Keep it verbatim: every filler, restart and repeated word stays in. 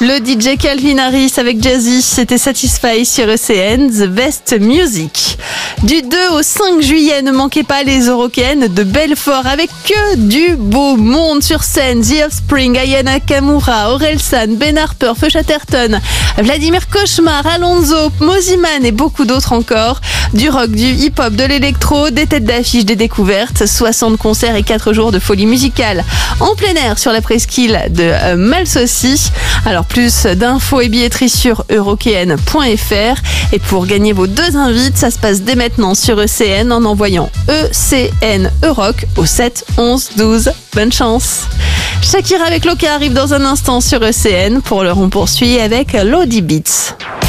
Le D J Calvin Harris avec Jazzy, c'était Satisfy sur E C N, The Best Music. Du deux au cinq juillet, ne manquez pas les Eurokéennes de Belfort avec que du beau monde sur scène. The Offspring, Aya Nakamura, Orelsan, Ben Harper, Feu Chatterton, Vladimir Cauchemar, Alonso, Moziman et beaucoup d'autres encore. Du rock, du hip-hop, de l'électro, des têtes d'affiche, des découvertes, soixante concerts et quatre jours de folie musicale en plein air sur la presqu'île de euh, Malsaucy. Alors plus d'infos et billetterie sur eurokéenne point f r. Et pour gagner vos deux invites, ça se passe dès maintenant sur E C N en envoyant E C N Euroc au sept onze douze. Bonne chance. Shakira avec Loca arrive dans un instant sur E C N. Pour l'heure, on poursuit avec Lodi Beats.